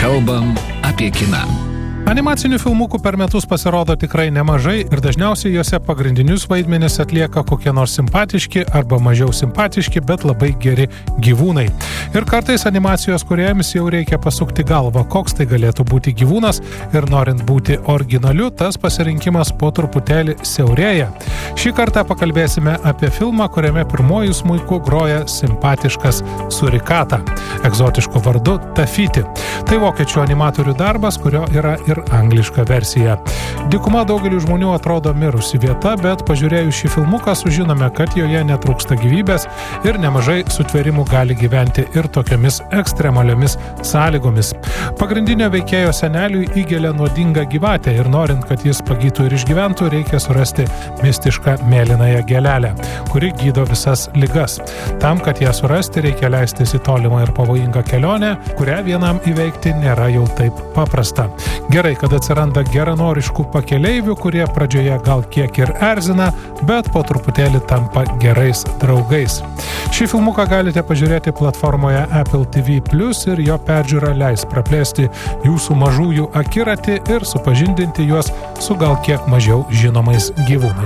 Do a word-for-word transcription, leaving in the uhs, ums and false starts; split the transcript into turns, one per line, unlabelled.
Kalbam apie kiną.
Animacinių filmukų per metus pasirodo tikrai nemažai ir dažniausiai juose pagrindinius vaidmenis atlieka kokie nors simpatiški arba mažiau simpatiški, bet labai geri gyvūnai. Ir kartais animacijos kūrėjams jau reikia pasukti galvą, koks tai galėtų būti gyvūnas, ir norint būti originaliu, tas pasirinkimas po truputėlį siaurėja. Šį kartą pakalbėsime apie filmą, kuriame pirmuoju smuiku groja simpatiškas surikata, egzotišku vardu Tafiti. Tai vokiečių animatorių darbas, kurio yra ir angliška versija. Dykuma daugeliu žmonių atrodo mirusi vieta, bet pažiūrėjus šį filmuką sužinome, kad joje netrūksta gyvybės ir nemažai sutvėrimų gali gyventi ir tokiamis ekstremaliomis sąlygomis. Pagrindinio veikėjo seneliui įgelia nuodinga gyvatė ir norint, kad jis pagytų ir išgyventų, reikia surasti mistišką mėlynąją gėlelę, kuri gydo visas ligas. Tam, kad ją surasti, reikia leistis į tolimą ir pavojingą kelionę, kurią vienam įveikti nėra jau taip paprasta. Gerai, kad atsiranda geranoriškų pakeleivių, kurie pradžioje gal kiek ir erzina, bet po truputėlį tampa gerais draugais. Šį filmuką galite pažiūrėti platformoje Apple T V plus ir jo peržiūra leis praplėsti jūsų mažųjų akiratį ir supažindinti juos su gal kiek mažiau žinomais gyvūnais.